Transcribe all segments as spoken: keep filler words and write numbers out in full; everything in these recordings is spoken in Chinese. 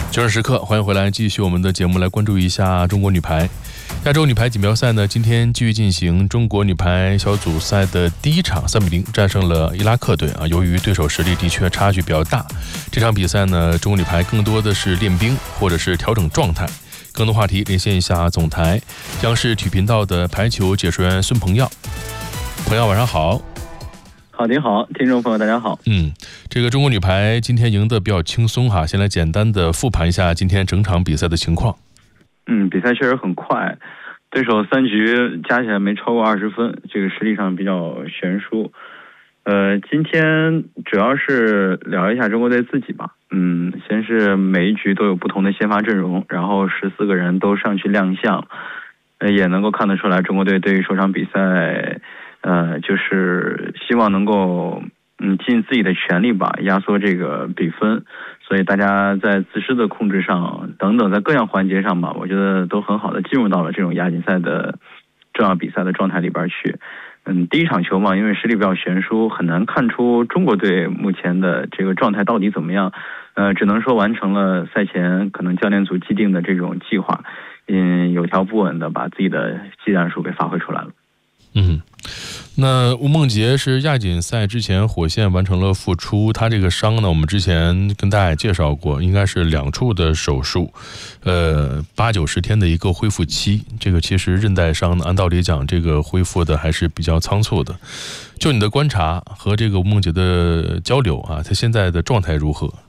九时时刻，欢迎回来，继续我们的节目，来关注一下中国女排。亚洲女排锦标赛呢，今天继续进行。中国女排小组赛的第一场三比零战胜了伊拉克队啊。由于对手实力的确差距比较大，这场比赛呢，中国女排更多的是练兵或者是调整状态。更多话题连线一下总台，央视体育频道的排球解说员孙鹏耀。朋友晚上好。 好，您好，听众朋友大家好。 嗯，这个中国女排今天赢得比较轻松哈，先来简单的复盘一下今天整场比赛的情况。 嗯，比赛确实很快，对手三局加起来没超过二十分，这个实力上比较悬殊。呃，今天主要是聊一下中国队自己吧。嗯，先是每一局都有不同的先发阵容，然后十四个人都上去亮相，呃，也能够看得出来中国队对于首场比赛。呃，就是希望能够嗯尽自己的全力吧，压缩这个比分。所以大家在自身的控制上等等，在各项环节上吧，我觉得都很好的进入到了这种亚锦赛的重要比赛的状态里边去。嗯，第一场球嘛，因为实力比较悬殊，很难看出中国队目前的这个状态到底怎么样。呃，只能说完成了赛前可能教练组既定的这种计划，嗯，有条不紊的把自己的技战术给发挥出来了。 嗯，那吴梦洁是亚锦赛之前火线完成了复出，他这个伤呢，我们之前跟大家也介绍过，应该是两处的手术，呃，八九十天的一个恢复期。这个其实韧带伤呢，按道理讲，这个恢复的还是比较仓促的。就你的观察和这个吴梦洁的交流啊，他现在的状态如何？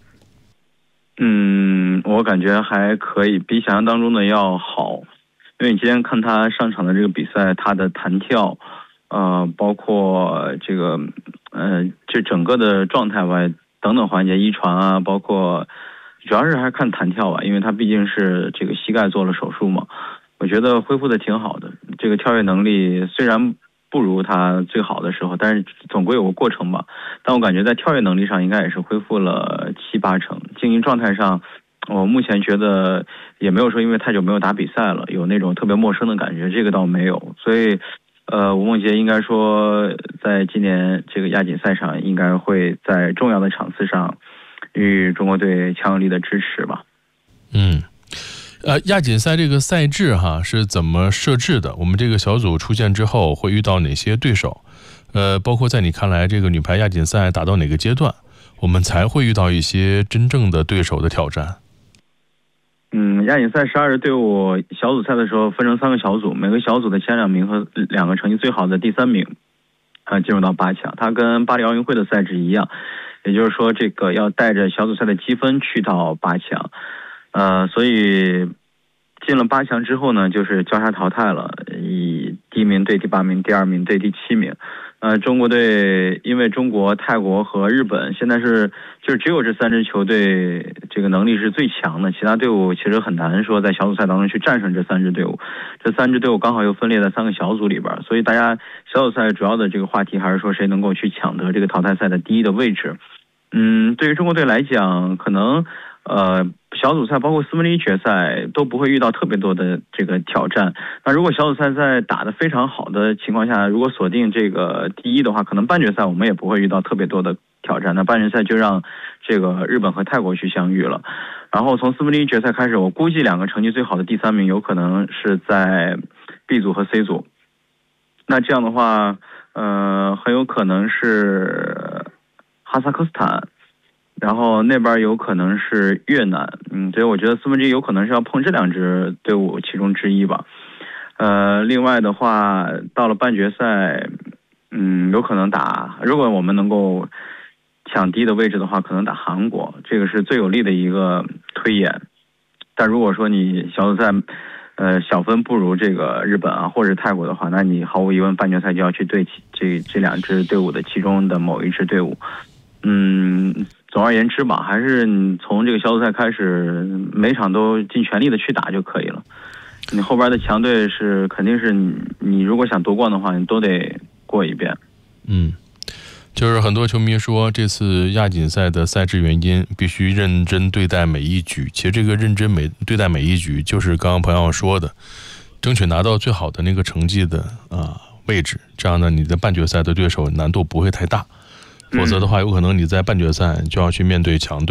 嗯，我感觉还可以，比想象当中的要好。因为你今天看他上场的这个比赛，他的弹跳，呃，包括这个，呃，这整个的状态吧，等等环节，一传啊，包括，主要是还是看弹跳吧，因为他毕竟是这个膝盖做了手术嘛，我觉得恢复的挺好的。这个跳跃能力虽然不如他最好的时候，但是总归有个过程吧。但我感觉在跳跃能力上应该也是恢复了七八成，竞技状态上。我目前觉得也没有说因为太久没有打比赛了有那种特别陌生的感觉，这个倒没有。所以呃，吴梦洁应该说在今年这个亚锦赛上应该会在重要的场次上与中国队强有力的支持吧。 嗯，呃，亚锦赛这个赛制哈是怎么设置的？我们这个小组出现之后会遇到哪些对手？呃，包括在你看来这个女排亚锦赛打到哪个阶段，我们才会遇到一些真正的对手的挑战？ 嗯，亚锦赛十二支队伍小组赛的时候分成三个小组，每个小组的前两名和两个成绩最好的第三名，呃，进入到八强。它跟巴黎奥运会的赛制一样，也就是说，这个要带着小组赛的积分去到八强。呃，所以进了八强之后呢，就是交叉淘汰了，以第一名对第八名，第二名对第七名。呃，中国队因为中国、泰国和日本现在是就是只有这三支球队这个能力是最强的，其他队伍其实很难说在小组赛当中去战胜这三支队伍。这三支队伍刚好又分裂在三个小组里边，所以大家小组赛主要的这个话题还是说谁能够去抢得这个淘汰赛的第一的位置。嗯，对于中国队来讲，可能呃小组赛包括四分之一决赛都不会遇到特别多的这个挑战。那如果小组赛在打得非常好的情况下，如果锁定这个第一的话，可能半决赛我们也不会遇到特别多的挑战。那半决赛就让这个日本和泰国去相遇了。然后从四分之一决赛开始，我估计两个成绩最好的第三名有可能是在 B 组和 C 组。那这样的话，呃，很有可能是哈萨克斯坦。然后那边有可能是越南，嗯，所以我觉得四分之一有可能是要碰这两支队伍其中之一吧。呃，另外的话，到了半决赛，嗯，有可能打，如果我们能够抢第一的位置的话，可能打韩国，这个是最有利的一个推演。但如果说你小组赛，呃，小分不如这个日本啊或者泰国的话，那你毫无疑问半决赛就要去对这这两支队伍的其中的某一支队伍，嗯。总而言之吧，还是你从这个小组赛开始，每场都尽全力的去打就可以了。你后边的强队是肯定是你，你如果想夺冠的话，你都得过一遍。 嗯，就是很多球迷说，这次亚锦赛的赛制原因必须认真对待每一局。其实这个认真每对待每一局，就是刚刚朋友说的，争取拿到最好的那个成绩的啊位置，这样呢，你的半决赛的对手难度不会太大。否则的话，有可能你在半决赛就要去面对强队了。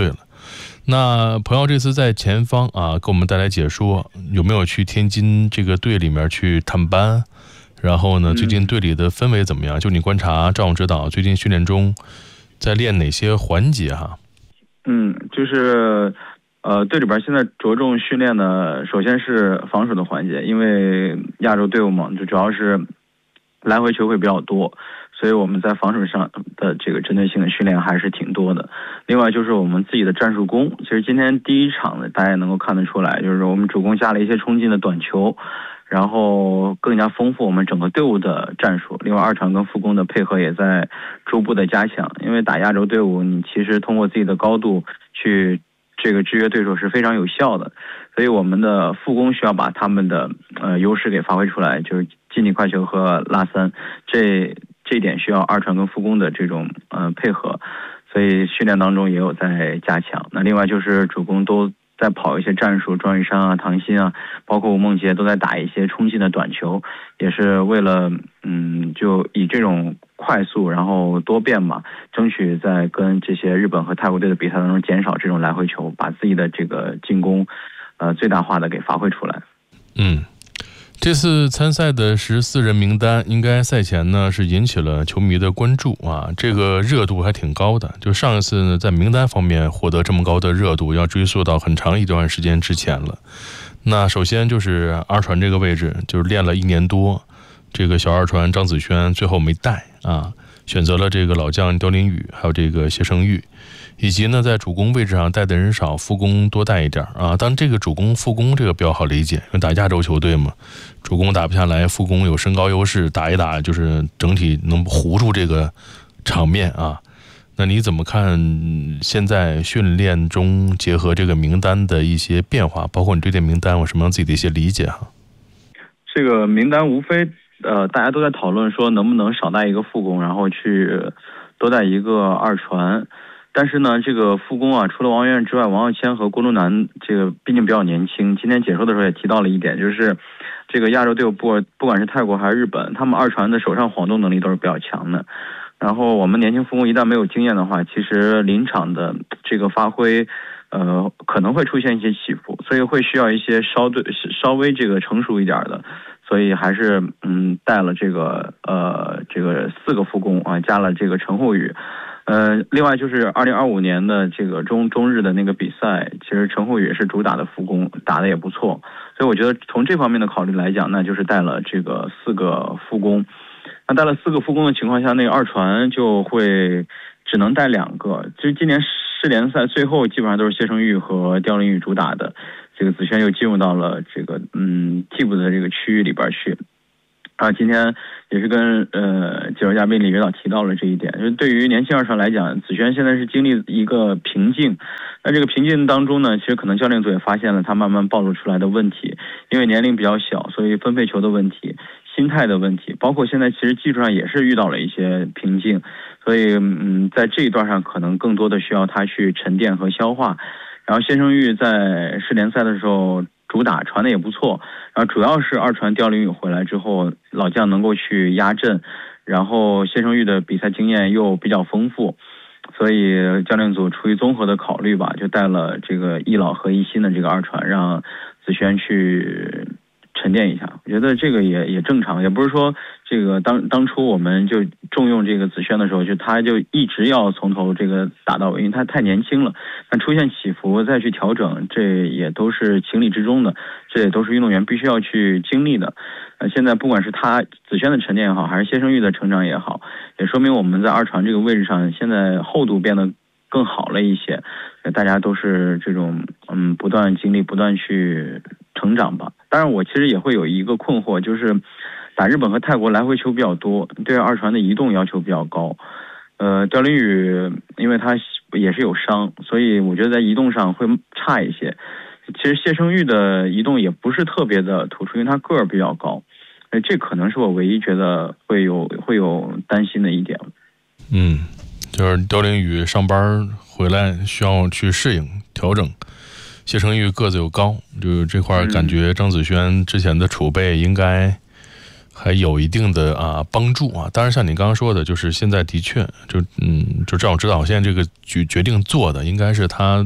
那彭耀这次在前方啊，给我们带来解说，有没有去天津这个队里面去探班？然后呢，最近队里的氛围怎么样？就你观察赵勇指导最近训练中在练哪些环节哈？ 嗯，就是呃，队里边现在着重训练的，首先是防守的环节，因为亚洲队伍嘛，就主要是来回球会比较多，所以我们在防守上的这个针对性的训练还是挺多的。另外就是我们自己的战术攻，其实今天第一场呢，大家也能够看得出来，就是我们主攻加了一些冲劲的短球，然后更加丰富我们整个队伍的战术。另外二传跟副攻的配合也在逐步的加强，因为打亚洲队伍，你其实通过自己的高度去这个制约对手是非常有效的，所以我们的副攻需要把他们的呃优势给发挥出来，就是近地快球和拉三，这这一点需要二传跟副攻的这种呃配合，所以训练当中也有在加强。那另外就是主攻都在跑一些战术，庄宇珊啊、唐鑫啊，包括吴梦洁都在打一些冲劲的短球，也是为了嗯，就以这种快速然后多变嘛，争取在跟这些日本和泰国队的比赛当中减少这种来回球，把自己的这个进攻呃最大化的给发挥出来。 嗯。这次参赛的十四人名单，应该赛前呢是引起了球迷的关注啊，这个热度还挺高的。就上一次呢，在名单方面获得这么高的热度，要追溯到很长一段时间之前了。那首先就是二传这个位置，就是练了一年多，这个小二传张子萱最后没带啊，选择了这个老将刁琳宇，还有这个谢胜玉。以及呢，在主攻位置上带的人少，副攻多带一点啊。当然，这个主攻、副攻这个比较好理解，因为打亚洲球队嘛，主攻打不下来，副攻有身高优势，打一打就是整体能糊住这个场面啊。那你怎么看现在训练中结合这个名单的一些变化？包括你对这名单有什么样自己的一些理解哈？ 这个名单无非呃，大家都在讨论说能不能少带一个副攻，然后去多带一个二传。但是呢，这个副攻啊，除了王源之外，王耀谦和郭路南这个毕竟比较年轻。今天解说的时候也提到了一点，就是这个亚洲队伍不不管是泰国还是日本，他们二传的手上晃动能力都是比较强的。然后我们年轻副攻一旦没有经验的话，其实临场的这个发挥，呃，可能会出现一些起伏，所以会需要一些稍对稍微这个成熟一点的。所以还是嗯带了这个呃这个四个副攻啊，加了这个陈厚宇。呃，另外就是二零二五年的这个中中日的那个比赛，其实陈厚宇也是主打的副攻，打的也不错，所以我觉得从这方面的考虑来讲，那就是带了这个四个副攻。那带了四个副攻的情况下，那个二传就会只能带两个。其实今年世联赛最后基本上都是谢胜玉和刁琳宇主打的，这个子萱又进入到了这个嗯替补的这个区域里边去。啊，今天也是跟呃解说嘉宾李指导提到了这一点，就是对于年轻二传来讲，子萱现在是经历一个瓶颈。那这个瓶颈当中呢，其实可能教练组也发现了他慢慢暴露出来的问题，因为年龄比较小，所以分配球的问题、心态的问题，包括现在其实技术上也是遇到了一些瓶颈，所以嗯，在这一段上可能更多的需要他去沉淀和消化。然后谢胜玉在世联赛的时候主打传的也不错，然后主要是二传刁琳宇回来之后，老将能够去压阵，然后谢胜玉的比赛经验又比较丰富，所以教练组出于综合的考虑吧，就带了这个一老和一新的这个二传，让子萱去沉淀一下。我觉得这个也也正常，也不是说这个当当初我们就重用这个子萱的时候，就他就一直要从头这个打到尾，因为他太年轻了。但出现起伏再去调整，这也都是情理之中的，这也都是运动员必须要去经历的。呃，现在不管是他子萱的沉淀也好，还是谢胜玉的成长也好，也说明我们在二传这个位置上，现在厚度变得更好了一些。大家都是这种嗯不断经历、不断去成长吧。当然，我其实也会有一个困惑，就是打日本和泰国来回球比较多，对二传的移动要求比较高。呃，刁琳宇因为他也是有伤，所以我觉得在移动上会差一些。其实谢胜玉的移动也不是特别的突出，因为他个儿比较高。呃，这可能是我唯一觉得会有会有担心的一点。 嗯，就是刁琳宇上班回来需要去适应调整。谢胜玉个子又高，就是这块感觉张子萱之前的储备应该还有一定的啊帮助啊。当然像你刚刚说的，就是现在的确就嗯就这样知道现在这个决决定做的应该是他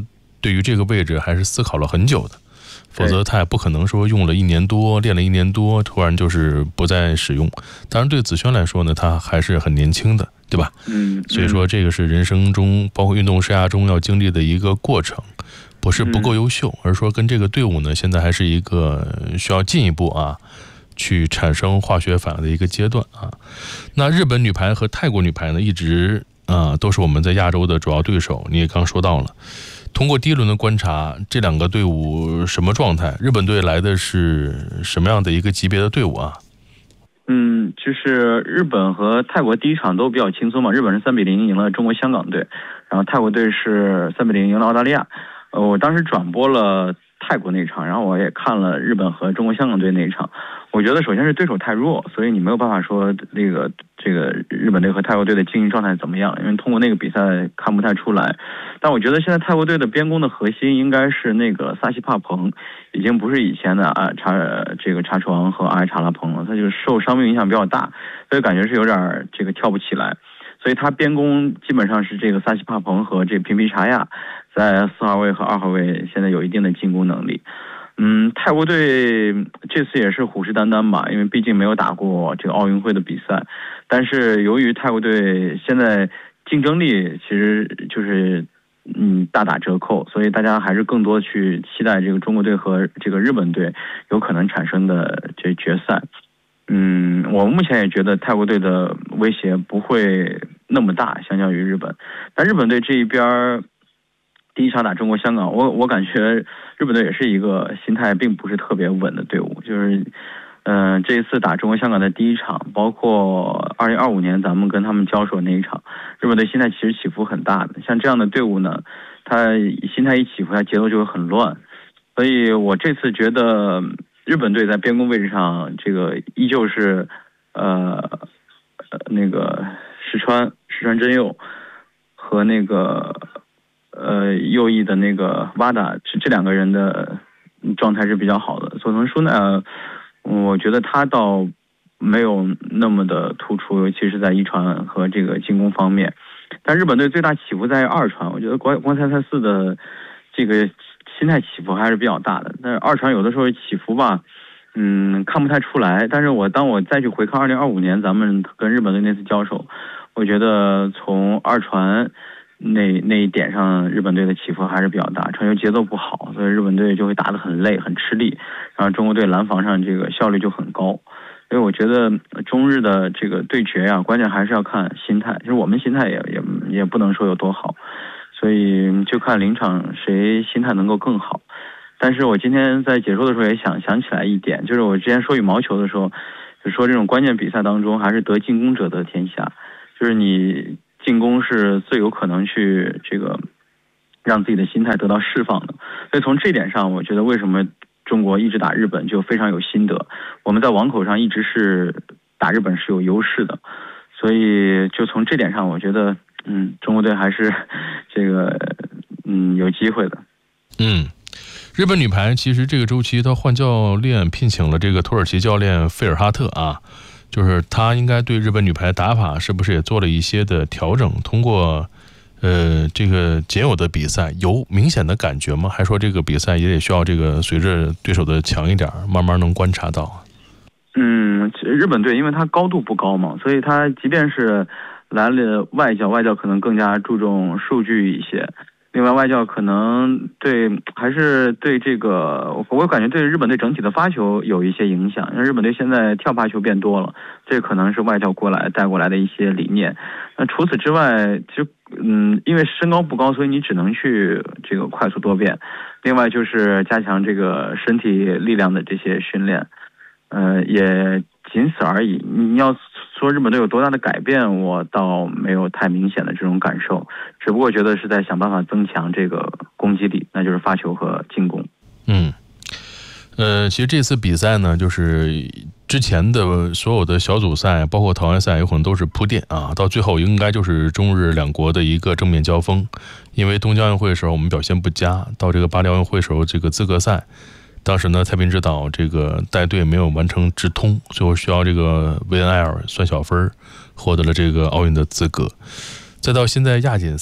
对于这个位置还是思考了很久的，否则他也不可能说用了一年多，练了一年多，突然就是不再使用。当然，对子轩来说呢，他还是很年轻的，对吧？ 嗯， 所以说这个是人生中，包括运动生涯中要经历的一个过程，不是不够优秀，嗯、而是说跟这个队伍呢，现在还是一个需要进一步啊。去产生化学反应的一个阶段啊。那日本女排和泰国女排呢，一直啊都是我们在亚洲的主要对手。你也刚说到了，通过第一轮的观察，这两个队伍什么状态？日本队来的是什么样的一个级别的队伍啊？ 嗯，就是日本和泰国第一场都比较轻松嘛，日本是三比零赢了中国香港队，然后泰国队是三比零赢了澳大利亚。呃，我当时转播了泰国那场，然后我也看了日本和中国香港队那场。我觉得首先是对手太弱，所以你没有办法说那个这个日本队和泰国队的经营状态怎么样，因为通过那个比赛看不太出来。但我觉得现在泰国队的边攻的核心应该是那个萨西帕彭，已经不是以前的啊查这个查床和阿埃查拉彭了，他就是受伤病影响比较大，所以感觉是有点这个跳不起来。所以他边攻基本上是这个萨西帕彭和这个平皮查亚在四号位和二号位现在有一定的进攻能力。嗯，泰国队这次也是虎视眈眈吧，因为毕竟没有打过这个奥运会的比赛。但是由于泰国队现在竞争力其实就是嗯大打折扣，所以大家还是更多去期待这个中国队和这个日本队有可能产生的这决赛。嗯，我目前也觉得泰国队的威胁不会那么大，相较于日本。但日本队这一边第一场打中国香港，我我感觉日本队也是一个心态并不是特别稳的队伍，就是嗯、呃，这一次打中国香港的第一场，包括二零二五年咱们跟他们交手那一场，日本队心态其实起伏很大的。像这样的队伍呢，他心态一起伏，他节奏就会很乱。所以我这次觉得日本队在边攻位置上，这个依旧是呃呃那个石川石川真佑和那个呃右翼的那个瓦达，这这两个人的状态是比较好的。佐藤舒奈，我觉得他倒没有那么的突出，尤其是在一传和这个进攻方面。但日本队最大起伏在二传，我觉得关关塞塞四的这个心态起伏还是比较大的。但是二传有的时候起伏吧，嗯，看不太出来。但是我当我再去回看二零二五年咱们跟日本队那次交手，我觉得从二传那那一点上，日本队的起伏还是比较大，传球节奏不好，所以日本队就会打得很累、很吃力，然后中国队拦防上这个效率就很高。所以我觉得中日的这个对决呀、啊，关键还是要看心态。其实我们心态也也也不能说有多好，所以就看临场谁心态能够更好。但是我今天在解说的时候也想想起来一点，就是我之前说羽毛球的时候，就说这种关键比赛当中还是得进攻者得天下，就是你进攻是最有可能去这个让自己的心态得到释放的。所以从这点上，我觉得为什么中国一直打日本就非常有心得，我们在网口上一直是打日本是有优势的。所以就从这点上，我觉得嗯，中国队还是这个嗯有机会的。 嗯，日本女排其实这个周期他换教练，聘请了这个土耳其教练费尔哈特啊，就是他应该对日本女排打法是不是也做了一些的调整？通过呃这个仅有的比赛有明显的感觉吗？还说这个比赛也得需要这个随着对手的强一点，慢慢能观察到？ 嗯，日本队因为它高度不高嘛，所以它即便是来了外教，外教可能更加注重数据一些。另外，外教可能对还是对这个，我感觉对日本队整体的发球有一些影响。因为日本队现在跳发球变多了，这可能是外教过来带过来的一些理念。那除此之外，其实嗯，因为身高不高，所以你只能去这个快速多变。另外就是加强这个身体力量的这些训练，呃，也仅此而已。你要说日本队有多大的改变，我倒没有太明显的这种感受，只不过觉得是在想办法增强这个攻击力，那就是发球和进攻。 嗯，呃，其实这次比赛呢，就是之前的所有的小组赛，包括淘汰赛，有可能都是铺垫啊，到最后应该就是中日两国的一个正面交锋。因为东京奥运会的时候我们表现不佳，到这个巴黎奥运会的时候这个资格赛，当时呢，太平指导这个带队没有完成直通，最后需要这个维恩埃尔算小分获得了这个奥运的资格。再到现在亚锦赛，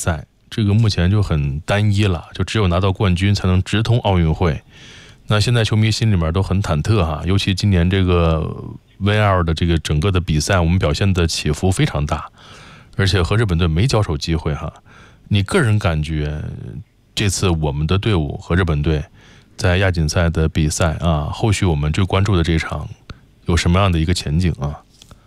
这个目前就很单一了，就只有拿到冠军才能直通奥运会。那现在球迷心里面都很忐忑哈，尤其今年这个 V L 的这个整个的比赛，我们表现的起伏非常大，而且和日本队没交手机会哈。你个人感觉这次我们的队伍和日本队在亚锦赛的比赛啊，后续我们最关注的这场有什么样的一个前景啊？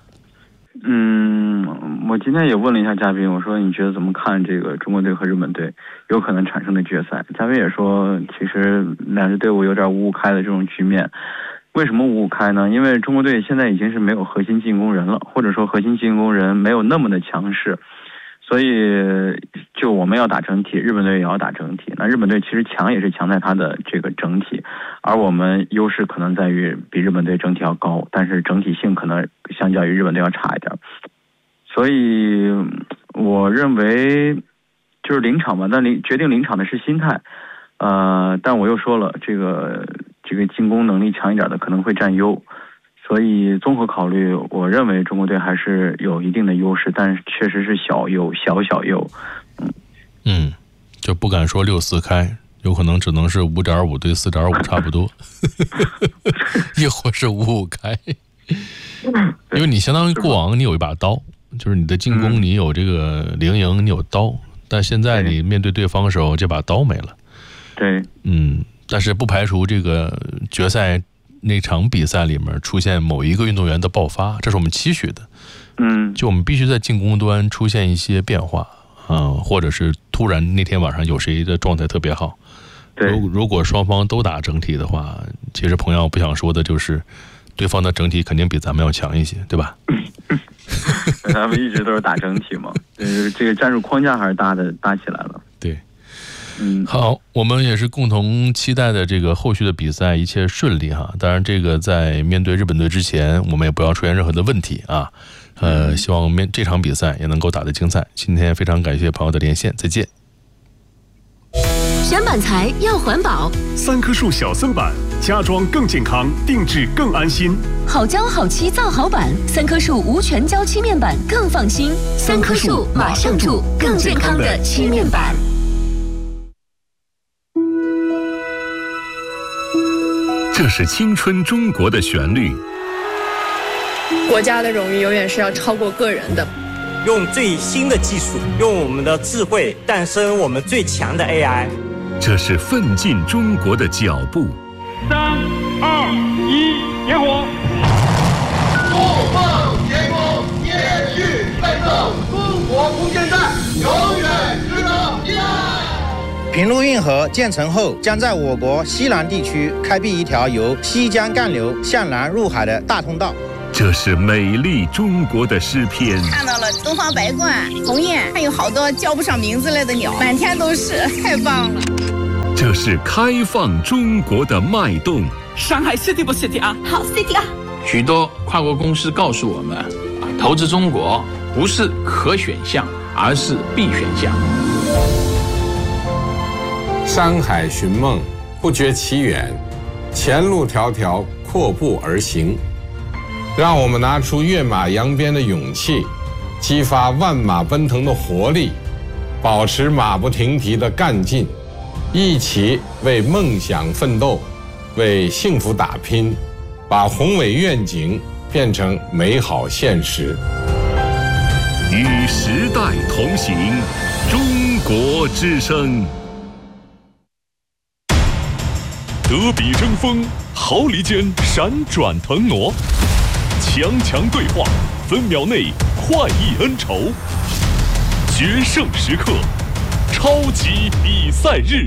嗯，我今天也问了一下嘉宾，我说你觉得怎么看这个中国队和日本队有可能产生的决赛？嘉宾也说，其实两支队伍有点五五开的这种局面。为什么五五开呢？因为中国队现在已经是没有核心进攻人了，或者说核心进攻人没有那么的强势，所以就我们要打整体，日本队也要打整体。那日本队其实强也是强在它的这个整体，而我们优势可能在于比日本队整体要高，但是整体性可能相较于日本队要差一点。所以我认为就是临场吧，但临决定临场的是心态。呃，但我又说了，这个这个进攻能力强一点的可能会占优。所以综合考虑，我认为中国队还是有一定的优势，但是确实是小优，小小优。嗯嗯，就不敢说六四开，有可能只能是五点五对四点五差不多，亦或是五五开。因为你相当于过往你有一把刀，就是你的进攻你有这个零营，你有刀，但现在你面对对方的时候，这把刀没了。 对， 嗯，但是不排除这个决赛那场比赛里面出现某一个运动员的爆发，这是我们期许的。 嗯， 就我们必须在进攻端出现一些变化啊、呃，或者是突然那天晚上有谁的状态特别好。 对， 如如果双方都打整体的话，其实朋友不想说的就是，对方的整体肯定比咱们要强一些，对吧？ 他们一直都是打整体嘛，呃，这个战术框架还是搭的搭起来了。 对。 嗯， 好，我们也是共同期待的这个后续的比赛一切顺利哈。当然，这个在面对日本队之前，我们也不要出现任何的问题啊。呃，希望面这场比赛也能够打得精彩。今天非常感谢朋友的连线，再见。 选板材要环保， 三棵树小森板，家装更健康，定制更安心。 好胶好漆造好板，三棵树无全胶漆面板更放心。三棵树马上住，更健康的漆面板。 这是青春中国的旋律。 国家的荣誉永远是要超过个人的。 用最新的技术，用我们的智慧诞生我们最强的 A I。 这是奋进中国的脚步。 三二一，点火！ 不放前功，延续奋斗，中国空间站永远值得依赖。 平陆运河建成后，将在我国西南地区开辟一条由西江干流向南入海的大通道。 这是美丽中国的诗篇。 看到了东方白鹳、鸿雁，还有好多叫不上名字来的鸟，满天都是，太棒了。 这是开放中国的脉动。 上海 city 不 city 啊？ 好 city 啊！ 许多跨国公司告诉我们，啊，投资中国不是可选项，而是必选项。 山海寻梦，不觉其远；前路迢迢，阔步而行。让我们拿出跃马扬鞭的勇气，激发万马奔腾的活力，保持马不停蹄的干劲，一起为梦想奋斗，为幸福打拼，把宏伟愿景变成美好现实。 与时代同行，中国之声。 德比争锋，毫厘间闪转腾挪，强强对话，分秒内快意恩仇，决胜时刻，超级比赛日。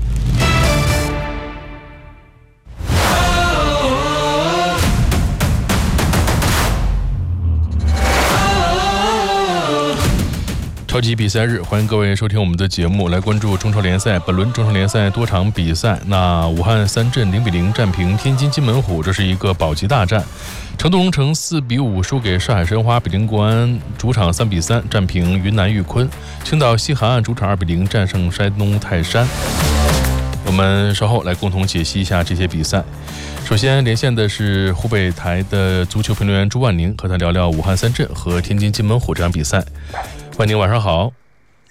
超级比赛日，欢迎各位收听我们的节目，来关注中超联赛。本轮中超联赛多场比赛，那武汉三镇零比零战平天津津门虎，这是一个保级大战。成都龙城四比五输给上海申花，比邻国安主场三比三战平云南玉坤。青岛西海岸主场二比零战胜山东泰山。我们稍后来共同解析一下这些比赛。首先连线的是湖北台的足球评论员朱万宁，和他聊聊武汉三镇和天津津门虎这场比赛。万宁晚上好。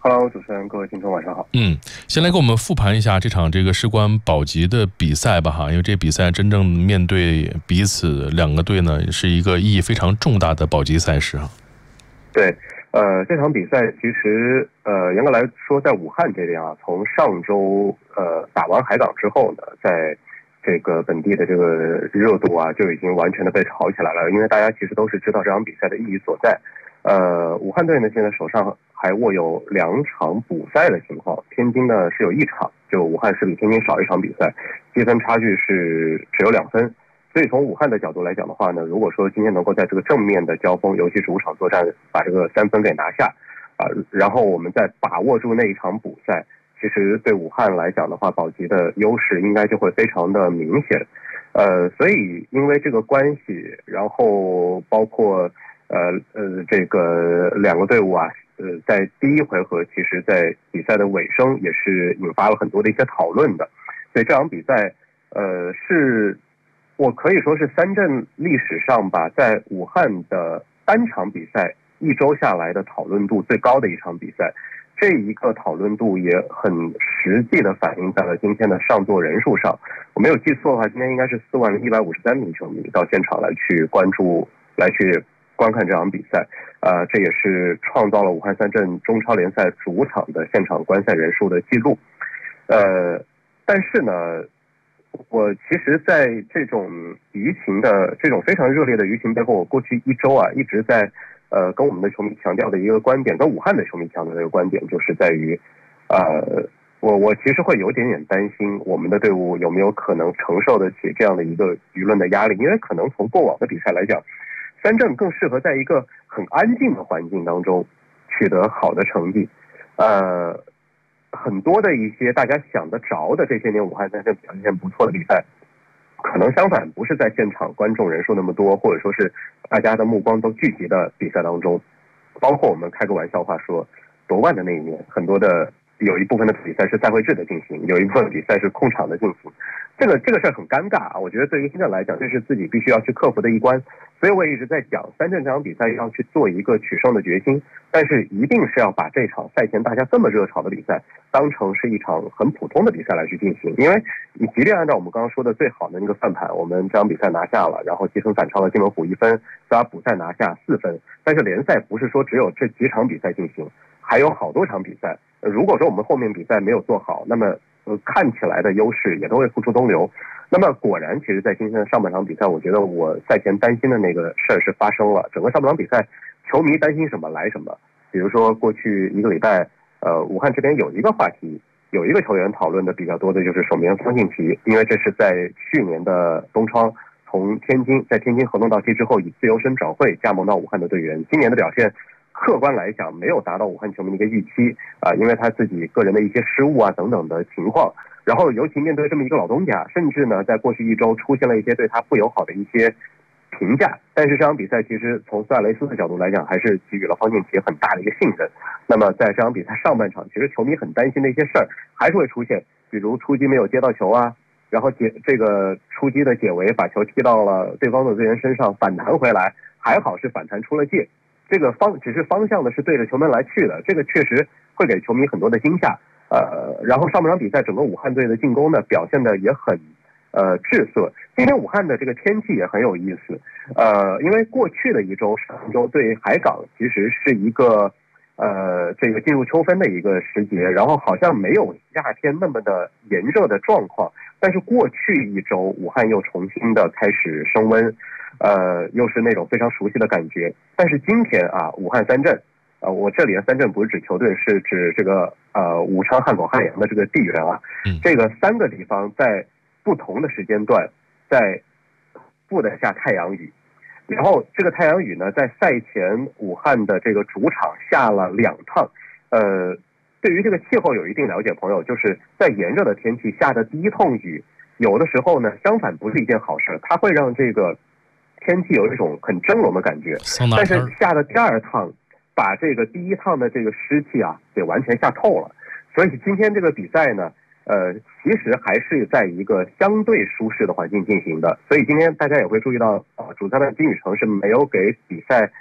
Hello， 主持人，各位听众，晚上好。 嗯，先来给我们复盘一下这场这个事关保级的比赛吧哈，因为这比赛真正面对彼此两个队呢，是一个意义非常重大的保级赛事啊。 对，呃，这场比赛其实呃，严格来说，在武汉这边啊，从上周呃打完海港之后呢，在这个本地的这个热度啊，就已经完全的被炒起来了，因为大家其实都是知道这场比赛的意义所在。呃，武汉队呢现在手上还握有两场补赛的情况，天津呢是有一场，就武汉是比天津少一场比赛，积分差距是只有两分。所以从武汉的角度来讲的话呢，如果说今天能够在这个正面的交锋，尤其是主场作战，把这个三分给拿下啊、呃，然后我们再把握住那一场补赛，其实对武汉来讲的话，保级的优势应该就会非常的明显。呃，所以因为这个关系，然后包括。呃呃，这个两个队伍啊，呃，在第一回合，其实在比赛的尾声也是引发了很多的一些讨论的。所以这场比赛，呃，是我可以说是三镇历史上吧，在武汉的单场比赛一周下来的讨论度最高的一场比赛。这一个讨论度也很实际的反映在了今天的上座人数上。我没有记错的话，今天应该是四万一百五十三名球迷到现场来去关注，来去。观看这场比赛，呃，这也是创造了武汉三镇中超联赛主场的现场观赛人数的记录。呃，但是呢，我其实在这种舆情的这种非常热烈的舆情背后，我过去一周啊一直在呃跟我们的球迷强调的一个观点，跟武汉的球迷强调的一个观点，就是在于，呃，我我其实会有点点担心我们的队伍有没有可能承受得起这样的一个舆论的压力，因为可能从过往的比赛来讲。三镇更适合在一个很安静的环境当中取得好的成绩，呃，很多的一些大家想得着的这些年武汉三镇表现不错的比赛，可能相反不是在现场观众人数那么多，或者说是大家的目光都聚集的比赛当中，包括我们开个玩笑话说，夺冠的那一年，很多的有一部分的比赛是赛会制的进行，有一部分比赛是空场的进行，这个这个事儿很尴尬啊，我觉得对于新镇来讲，这是自己必须要去克服的一关。所以我也一直在讲，三镇这场比赛要去做一个取胜的决心，但是一定是要把这场赛前大家这么热炒的比赛当成是一场很普通的比赛来去进行。因为你即便按照我们刚刚说的最好的那个算盘，我们这场比赛拿下了，然后积分反超了金门虎一分，再把补赛拿下四分，但是联赛不是说只有这几场比赛进行，还有好多场比赛。如果说我们后面比赛没有做好，那么呃看起来的优势也都会付出东流。那么果然，其实在今天的上半场比赛，我觉得我赛前担心的那个事儿是发生了。整个上半场比赛，球迷担心什么来什么。比如说过去一个礼拜，呃，武汉这边有一个话题，有一个球员讨论的比较多的就是守门员方敬奇，因为这是在去年的冬窗从天津在天津合同到期之后，以自由身转会加盟到武汉的队员，今年的表现。客观来讲，没有达到武汉球迷的一个预期啊、呃，因为他自己个人的一些失误啊等等的情况。然后，尤其面对这么一个老东家，甚至呢，在过去一周出现了一些对他不友好的一些评价。但是这场比赛其实从苏亚雷斯的角度来讲，还是给予了方敬奇很大的一个信任。那么在这场比赛上半场，其实球迷很担心的一些事儿还是会出现，比如出击没有接到球啊，然后解这个出击的解围把球踢到了对方的队员身上，反弹回来，还好是反弹出了界。这个方只是方向的是对着球门来去的，这个确实会给球迷很多的惊吓。呃，然后上半场比赛整个武汉队的进攻呢表现的也很呃滞涩。今天武汉的这个天气也很有意思，呃，因为过去的一周上周对海港其实是一个呃这个进入秋分的一个时节，然后好像没有夏天那么的炎热的状况，但是过去一周武汉又重新的开始升温。呃，又是那种非常熟悉的感觉。但是今天啊，武汉三镇，呃，我这里的三镇不是指球队，是指这个呃武昌、汉口、汉阳的这个地缘啊。嗯、这个三个地方在不同的时间段，在不得下太阳雨。然后这个太阳雨呢，在赛前武汉的这个主场下了两趟。呃，对于这个气候有一定了解朋友，就是在炎热的天气下的第一通雨，有的时候呢，相反不是一件好事，它会让这个天气有一种很蒸笼的感觉，但是下的第二趟，把这个第一趟的这个湿气啊给完全下透了。所以今天这个比赛呢，呃，其实还是在一个相对舒适的环境进行的。所以今天大家也会注意到，啊、呃，主裁判金宇成是没有给比赛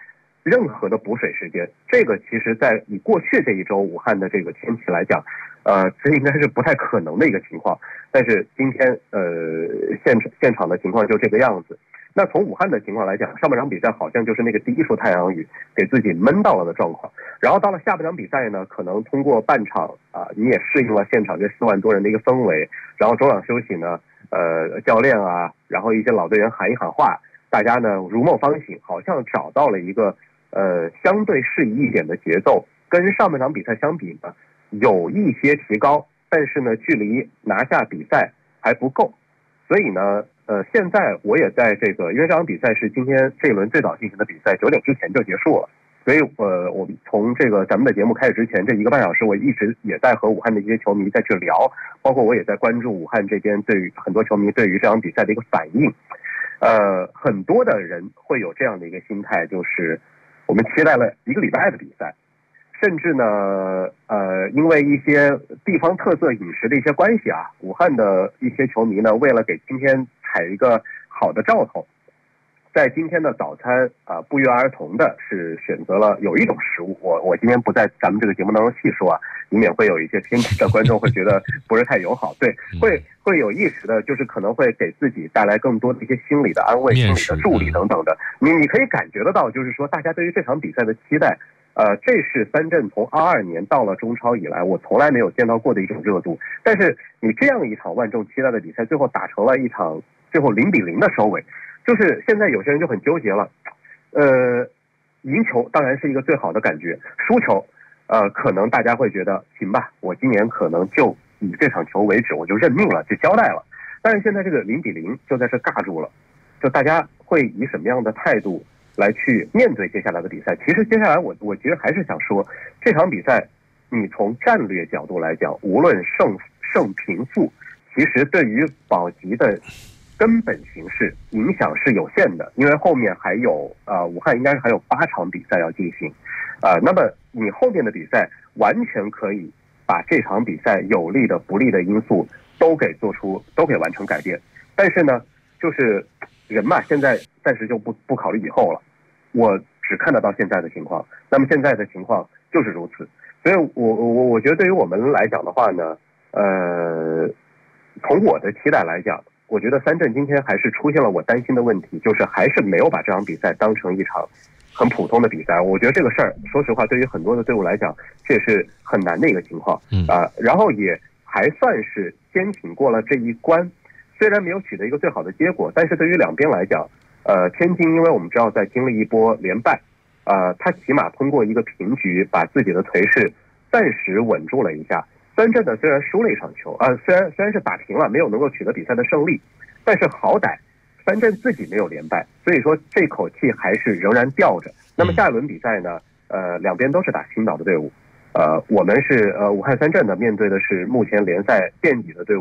任何的补水时间。这个其实在以过去这一周武汉的这个天气来讲，呃，这应该是不太可能的一个情况。但是今天呃现现场的情况就这个样子。那从武汉的情况来讲，上半场比赛好像就是那个第一束太阳雨给自己闷到了的状况，然后到了下半场比赛呢，可能通过半场啊，你也适应了现场这四万多人的一个氛围，然后中场休息呢，呃，教练啊，然后一些老队员喊一喊话，大家呢如梦方醒，好像找到了一个呃相对适宜一点的节奏，跟上半场比赛相比呢，有一些提高，但是呢，距离拿下比赛还不够，所以呢。呃，现在我也在这个，因为这场比赛是今天这一轮最早进行的比赛，九点之前就结束了，所以呃，我们从这个咱们的节目开始之前这一个半小时，我一直也在和武汉的一些球迷再去聊，包括我也在关注武汉这边对于很多球迷对于这场比赛的一个反应。呃，很多的人会有这样的一个心态，就是我们期待了一个礼拜的比赛。甚至呢，呃，因为一些地方特色饮食的一些关系啊，武汉的一些球迷呢，为了给今天采一个好的兆头，在今天的早餐啊、呃，不约而同的是选择了有一种食物，我我今天不在咱们这个节目当中细说啊，以免会有一些偏激的观众会觉得不是太友好。对，会会有意识的，就是可能会给自己带来更多的一些心理的安慰、心理的助力等等的。你你可以感觉得到，就是说大家对于这场比赛的期待。呃，这是三镇从二二年到了中超以来，我从来没有见到过的一种热度。但是你这样一场万众期待的比赛，最后打成了一场最后零比零的收尾，就是现在有些人就很纠结了。呃，赢球当然是一个最好的感觉，输球，呃，可能大家会觉得行吧，我今年可能就以这场球为止，我就认命了，就交代了。但是现在这个零比零就在这尬住了，就大家会以什么样的态度？来去面对接下来的比赛。其实接下来我我觉得还是想说，这场比赛你从战略角度来讲，无论胜胜平负，其实对于保级的根本形势影响是有限的，因为后面还有呃武汉应该是还有八场比赛要进行，啊、呃，那么你后面的比赛完全可以把这场比赛有利的不利的因素都给做出都给完成改变，但是呢，就是人嘛，现在暂时就不不考虑以后了，我只看得到现在的情况。那么现在的情况就是如此，所以我我我觉得对于我们来讲的话呢，呃，从我的期待来讲，我觉得三镇今天还是出现了我担心的问题，就是还是没有把这场比赛当成一场很普通的比赛。我觉得这个事儿，说实话，对于很多的队伍来讲，这也是很难的一个情况。嗯啊、呃，然后也还算是坚挺过了这一关。虽然没有取得一个最好的结果，但是对于两边来讲，呃，天津因为我们知道在经历一波连败，呃，他起码通过一个平局把自己的颓势暂时稳住了一下。三镇呢虽然输了一场球，呃，虽然虽然是打平了，没有能够取得比赛的胜利，但是好歹三镇自己没有连败，所以说这口气还是仍然吊着。那么下一轮比赛呢，呃，两边都是打青岛的队伍，呃，我们是呃武汉三镇呢面对的是目前联赛垫底的队伍。